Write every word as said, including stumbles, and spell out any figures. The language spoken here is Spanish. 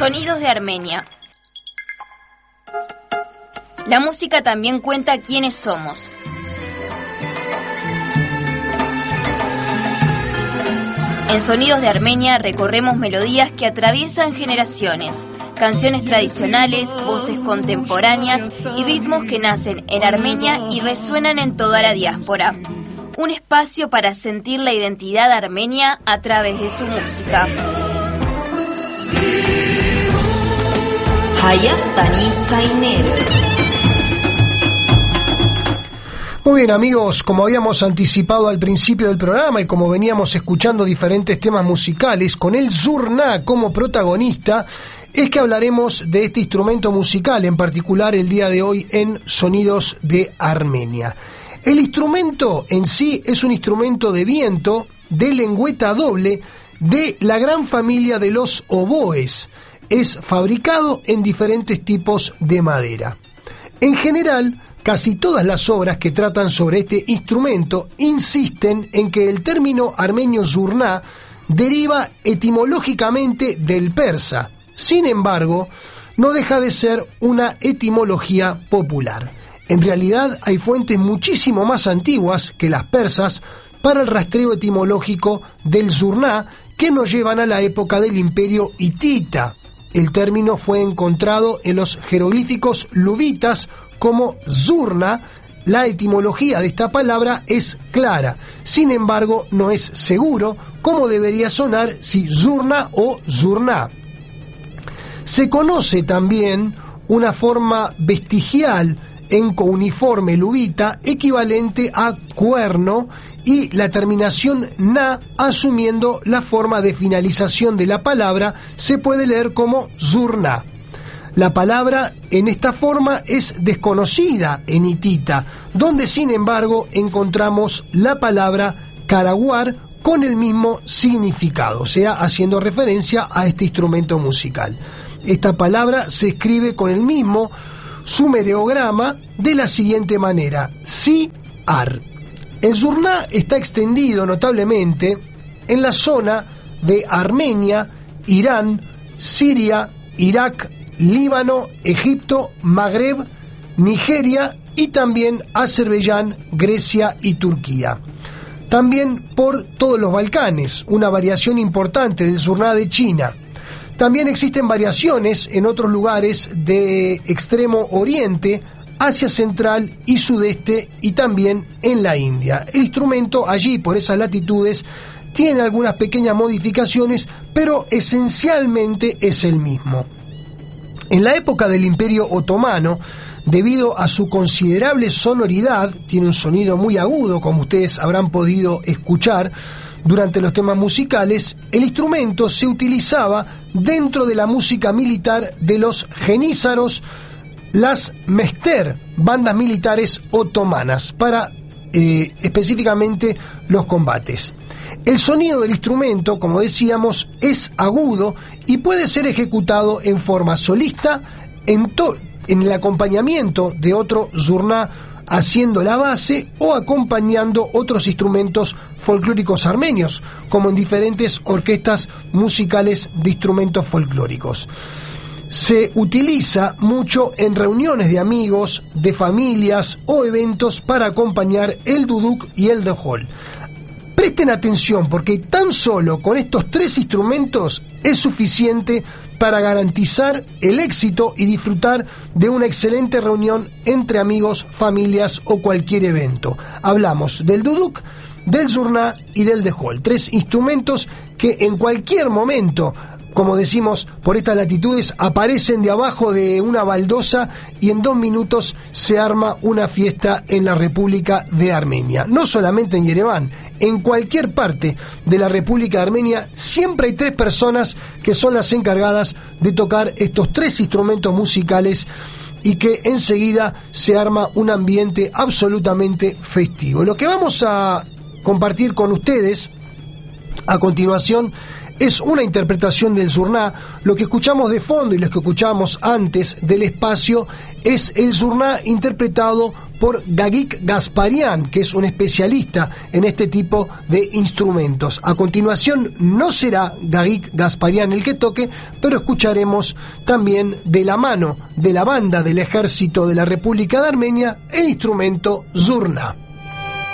Sonidos de Armenia. La música también cuenta quiénes somos. En Sonidos de Armenia recorremos melodías que atraviesan generaciones, canciones tradicionales, voces contemporáneas y ritmos que nacen en Armenia y resuenan en toda la diáspora. Un espacio para sentir la identidad armenia a través de su música. Muy bien, amigos, como habíamos anticipado al principio del programa y como veníamos escuchando diferentes temas musicales con el zurna como protagonista, es que hablaremos de este instrumento musical, en particular el día de hoy en Sonidos de Armenia. El instrumento en sí es un instrumento de viento de lengüeta doble de la gran familia de los oboes. Es fabricado en diferentes tipos de madera. En general, casi todas las obras que tratan sobre este instrumento insisten en que el término armenio zurna deriva etimológicamente del persa. Sin embargo, no deja de ser una etimología popular. En realidad hay fuentes muchísimo más antiguas que las persas para el rastreo etimológico del zurna que nos llevan a la época del imperio hitita. El término fue encontrado en los jeroglíficos luvitas como zurna. La etimología de esta palabra es clara, sin embargo no es seguro cómo debería sonar si zurna o zurna. Se conoce también una forma vestigial en couniforme luvita equivalente a cuerno y la terminación na, asumiendo la forma de finalización de la palabra, se puede leer como zurna. La palabra en esta forma es desconocida en hitita, donde sin embargo encontramos la palabra karaguar con el mismo significado, o sea, haciendo referencia a este instrumento musical. Esta palabra se escribe con el mismo sumereograma de la siguiente manera: si-ar. El zurna está extendido notablemente en la zona de Armenia, Irán, Siria, Irak, Líbano, Egipto, Magreb, Nigeria y también Azerbaiyán, Grecia y Turquía. También por todos los Balcanes, una variación importante del zurna de China. También existen variaciones en otros lugares de Extremo Oriente, Asia Central y Sudeste y también en la India. El instrumento allí, por esas latitudes, tiene algunas pequeñas modificaciones, pero esencialmente es el mismo. En la época del Imperio Otomano, debido a su considerable sonoridad, tiene un sonido muy agudo, como ustedes habrán podido escuchar durante los temas musicales, el instrumento se utilizaba dentro de la música militar de los jenízaros, las mester, bandas militares otomanas, para eh, específicamente los combates. El sonido del instrumento, como decíamos, es agudo y puede ser ejecutado en forma solista, en, to- en el acompañamiento de otro zurna haciendo la base o acompañando otros instrumentos folclóricos armenios, como en diferentes orquestas musicales de instrumentos folclóricos. Se utiliza mucho en reuniones de amigos, de familias o eventos para acompañar el duduk y el dejol. Presten atención, porque tan solo con estos tres instrumentos es suficiente para garantizar el éxito y disfrutar de una excelente reunión entre amigos, familias o cualquier evento. Hablamos del duduk, del zurna y del dejol, tres instrumentos que en cualquier momento, como decimos, por estas latitudes, aparecen de abajo de una baldosa y en dos minutos se arma una fiesta en la República de Armenia. No solamente en Yereván, en cualquier parte de la República de Armenia siempre hay tres personas que son las encargadas de tocar estos tres instrumentos musicales y que enseguida se arma un ambiente absolutamente festivo. Lo que vamos a compartir con ustedes a continuación es una interpretación del zurná. Lo que escuchamos de fondo y lo que escuchamos antes del espacio es el zurná interpretado por Gagik Gasparian, que es un especialista en este tipo de instrumentos. A continuación no será Gagik Gasparian el que toque, pero escucharemos también de la mano de la banda del Ejército de la República de Armenia el instrumento zurná.